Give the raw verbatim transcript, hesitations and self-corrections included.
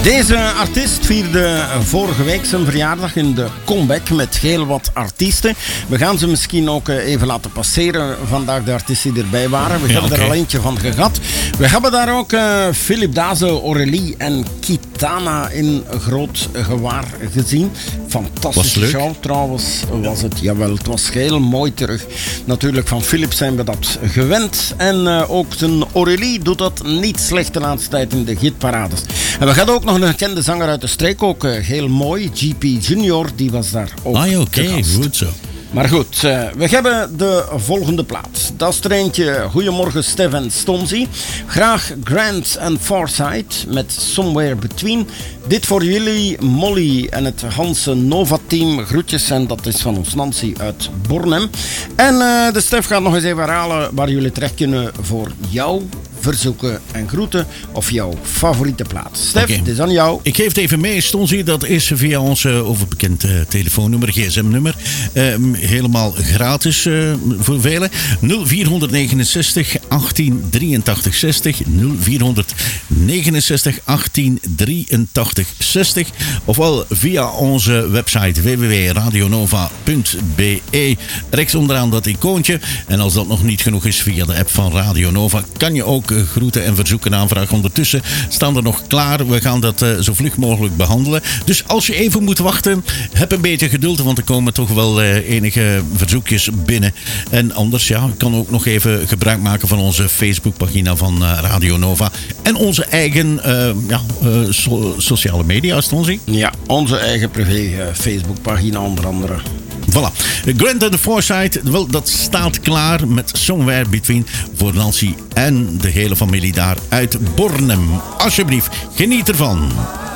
Deze artiest vierde vorige week zijn verjaardag in de comeback met heel wat artiesten. We gaan ze misschien ook even laten passeren vandaag, de artiesten die erbij waren. We ja, hebben okay. er al eentje van gehad. We hebben daar ook uh, Philip Daze, Aurélie en Kitana in groot gewaar gezien. Fantastische show trouwens was het. Jawel, het was heel mooi terug. Natuurlijk van Philip zijn we dat gewend. En uh, ook zijn Aurélie doet dat niet slecht de laatste tijd in de hitparades. En we gaan ook nog een gekende zanger uit de streek, ook uh, heel mooi. G P Junior, die was daar ook. Ah, oké, okay. Goed zo. Maar goed, uh, we hebben de volgende plaat. Dat is er eentje. Goedemorgen, Stef en Stonzy. Graag Grant en Forsyth met Somewhere Between. Dit voor jullie, Molly en het Hanse Nova-team. Groetjes, en dat is van ons Nancy uit Bornem. En uh, de Stef gaat nog eens even herhalen waar jullie terecht kunnen voor jou verzoeken en groeten of jouw favoriete plaat. Stef, okay. Het is aan jou. Ik geef het even mee, Stonzy. Dat is via ons uh, overbekend uh, telefoonnummer, gsm-nummer. Uh, helemaal gratis uh, voor velen. nul vier negenenzestig achttien drieëntachtig zestig. nul vier negenenzestig achttien drieëntachtig zestig. Ofwel via onze website w w w punt radionova punt b e. Rechts onderaan dat icoontje. En als dat nog niet genoeg is, via de app van Radio Nova kan je ook groeten en verzoeken aanvragen. Ondertussen staan er nog klaar. We gaan dat uh, zo vlug mogelijk behandelen. Dus als je even moet wachten, heb een beetje geduld, want er komen toch wel uh, enige verzoekjes binnen. En anders, ja, ik kan ook nog even gebruik maken van onze Facebookpagina van uh, Radio Nova. En onze eigen uh, ja, uh, so- sociale media, Stonzy. Ja, onze eigen privé uh, Facebookpagina onder andere. Voilà. Grant and the Forsyth, wel, dat staat klaar met Somewhere Between voor Nancy en de hele familie daar uit Bornem. Alsjeblieft, geniet ervan.